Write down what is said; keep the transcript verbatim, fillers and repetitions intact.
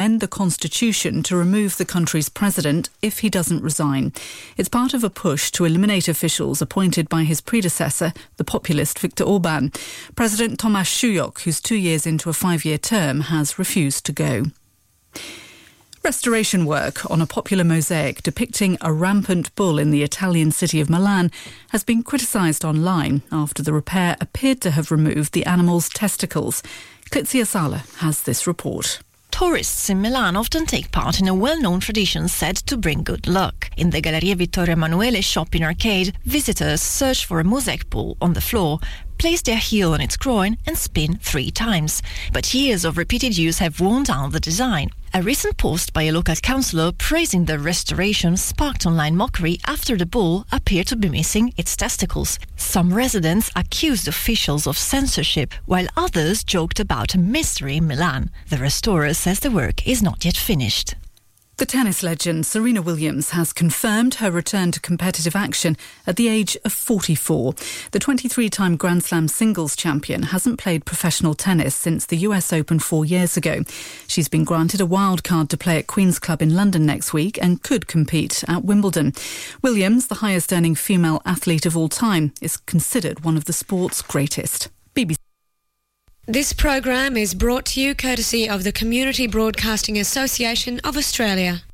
amend the constitution to remove the country's president if he doesn't resign. It's part of a push to eliminate officials appointed by his predecessor, the populist Viktor Orban. President Tomáš Šujuk, who's two years into a five-year term, has refused to go. Restoration work on a popular mosaic depicting a rampant bull in the Italian city of Milan has been criticised online after the repair appeared to have removed the animal's testicles. Clitzia Sala has this report. Tourists in Milan often take part in a well-known tradition said to bring good luck. In the Galleria Vittorio Emanuele shopping arcade, visitors search for a mosaic bull on the floor, place their heel on its groin and spin three times. But years of repeated use have worn down the design. A recent post by a local councillor praising the restoration sparked online mockery after the bull appeared to be missing its testicles. Some residents accused officials of censorship, while others joked about a mystery in Milan. The restorer says the work is not yet finished. The tennis legend Serena Williams has confirmed her return to competitive action at the age of forty-four. The twenty-three-time Grand Slam singles champion hasn't played professional tennis since the U S Open four years ago. She's been granted a wild card to play at Queen's Club in London next week and could compete at Wimbledon. Williams, the highest-earning female athlete of all time, is considered one of the sport's greatest. B B C. This program is brought to you courtesy of the Community Broadcasting Association of Australia.